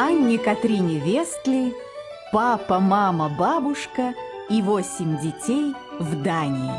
Анне Катрине Вестли, папа, мама, бабушка и 8 детей в Дании.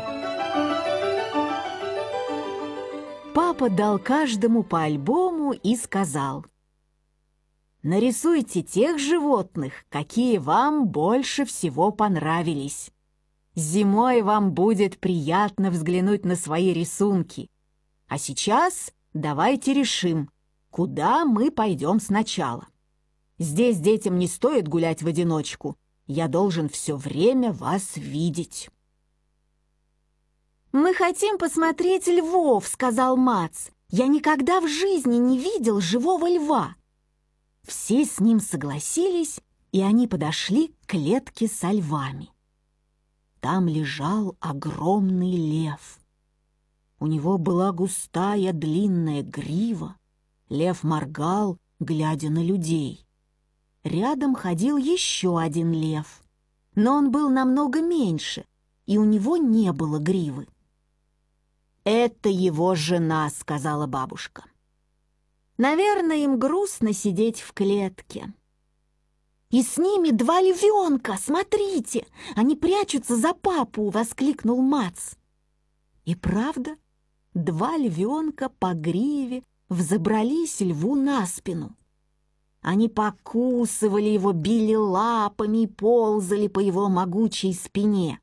Папа дал каждому по альбому и сказал: «Нарисуйте тех животных, какие вам больше всего понравились. Зимой вам будет приятно взглянуть на свои рисунки. А сейчас давайте решим, куда мы пойдем сначала. Здесь детям не стоит гулять в одиночку. Я должен все время вас видеть». «Мы хотим посмотреть львов», — сказал Мац. «Я никогда в жизни не видел живого льва». Все с ним согласились, и они подошли к клетке со львами. Там лежал огромный лев. У него была густая длинная грива. Лев моргал, глядя на людей. Рядом ходил еще один лев, но он был намного меньше, и у него не было гривы. «Это его жена», — сказала бабушка. «Наверное, им грустно сидеть в клетке». «И с ними 2 львенка, смотрите! Они прячутся за папу!» — воскликнул Мац. И правда, 2 львенка по гриве взобрались льву на спину. Они покусывали его, били лапами и ползали по его могучей спине.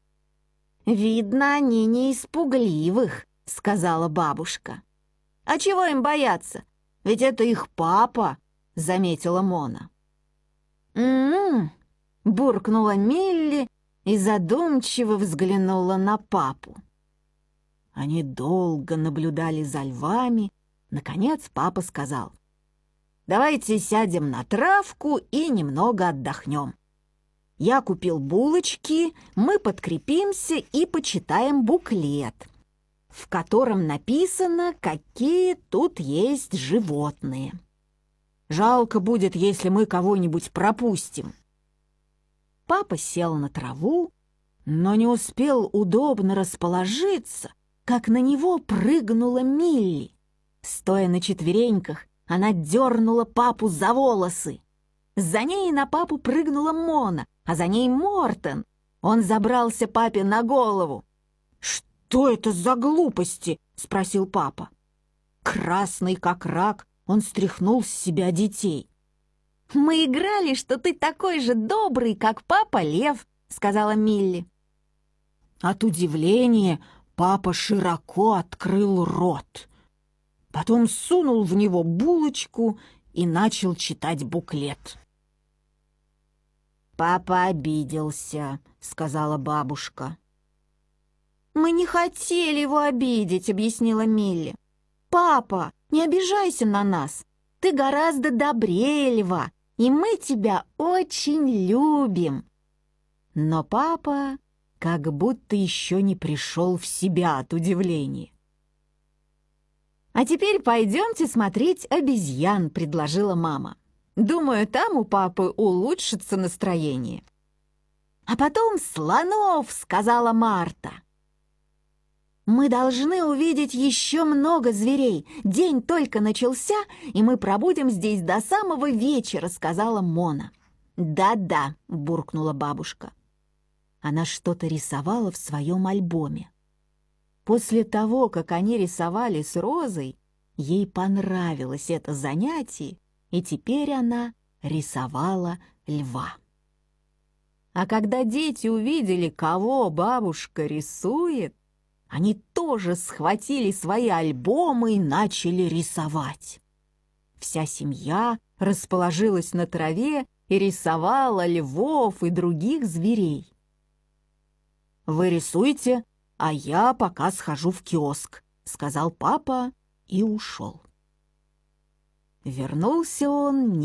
«Видно, они не из пугливых», — сказала бабушка. «А чего им бояться? Ведь это их папа», — заметила Мона. «М-м-м», буркнула Милли и задумчиво взглянула на папу. Они долго наблюдали за львами. Наконец папа сказал: «Давайте сядем на травку и немного отдохнем. Я купил булочки, мы подкрепимся и почитаем буклет, в котором написано, какие тут есть животные. Жалко будет, если мы кого-нибудь пропустим». Папа сел на траву, но не успел удобно расположиться, как на него прыгнула Милли. Стоя на четвереньках, она дернула папу за волосы. За ней на папу прыгнула Мона, а за ней Мортен. Он забрался папе на голову. «Что это за глупости?» — спросил папа. Красный как рак, он стряхнул с себя детей. «Мы играли, что ты такой же добрый, как папа Лев», — сказала Милли. От удивления папа широко открыл рот. Потом сунул в него булочку и начал читать буклет. «Папа обиделся», — сказала бабушка. «Мы не хотели его обидеть», — объяснила Милли. «Папа, не обижайся на нас. Ты гораздо добрее льва, и мы тебя очень любим». Но папа как будто еще не пришел в себя от удивления. «А теперь пойдемте смотреть обезьян», — предложила мама. «Думаю, там у папы улучшится настроение». «А потом слонов», — сказала Марта. «Мы должны увидеть еще много зверей. День только начался, и мы пробудем здесь до самого вечера», — сказала Мона. «Да-да», — буркнула бабушка. Она что-то рисовала в своем альбоме. После того, как они рисовали с Розой, ей понравилось это занятие, и теперь она рисовала льва. А когда дети увидели, кого бабушка рисует, они тоже схватили свои альбомы и начали рисовать. Вся семья расположилась на траве и рисовала львов и других зверей. «Вы рисуйте, а я пока схожу в киоск», — сказал папа и ушел. Вернулся он